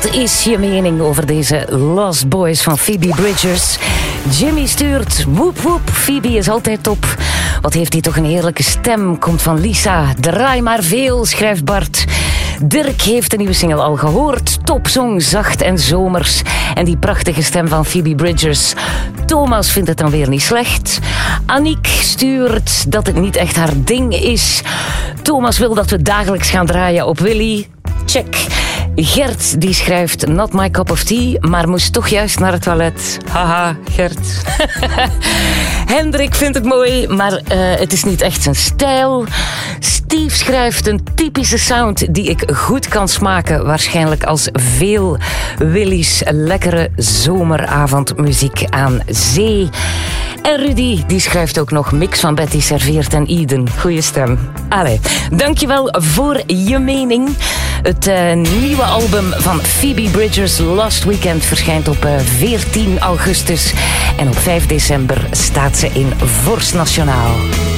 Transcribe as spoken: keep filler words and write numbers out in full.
Wat is je mening over deze Lost Boys van Phoebe Bridgers? Jimmy stuurt, woep woep, Phoebe is altijd top. Wat heeft hij toch een heerlijke stem, komt van Lisa. Draai maar veel, schrijft Bart. Dirk heeft de nieuwe single al gehoord. Topsong, zacht en zomers. En die prachtige stem van Phoebe Bridgers. Thomas vindt het dan weer niet slecht. Aniek stuurt dat het niet echt haar ding is. Thomas wil dat we dagelijks gaan draaien op Willy. Check. Gert die schrijft not my cup of tea, maar moest toch juist naar het toilet. Haha, Gert. Hendrik vindt het mooi, maar uh, het is niet echt zijn stijl. Steve schrijft een typische sound die ik goed kan smaken. Waarschijnlijk als veel Willy's lekkere zomeravondmuziek aan zee. En Rudy die schrijft ook nog mix van Betty serveert en Eden. Goeie stem. Allee, dankjewel voor je mening. Het uh, nieuwe album van Phoebe Bridgers, Lost Weekend, verschijnt op uh, veertien augustus. En op vijf december staat ze in Vorst Nationaal.